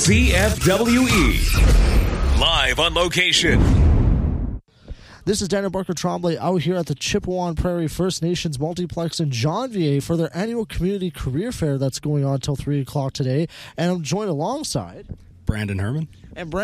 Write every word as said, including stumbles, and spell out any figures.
C F W E. Live on location. This is Daniel Barker Tremblay out here at the Chippewa Prairie First Nations Multiplex in Jonvier for their annual community career fair that's going on until three o'clock today. And I'm joined alongside Brandon Herman. And Brandon